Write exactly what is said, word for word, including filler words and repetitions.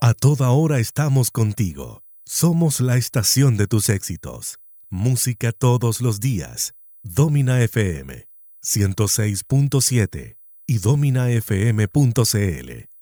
A toda hora estamos contigo. Somos la estación de tus éxitos. Música todos los días. Domina F M ciento seis punto siete y domina f m punto c l.